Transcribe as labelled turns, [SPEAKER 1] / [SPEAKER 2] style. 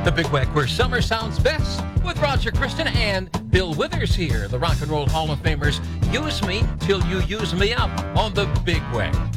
[SPEAKER 1] The Big Weck, where summer sounds best, with Roger Kristen and Bill Withers here. The Rock and Roll Hall of Famers. Use me till you use me up on The Big Weck.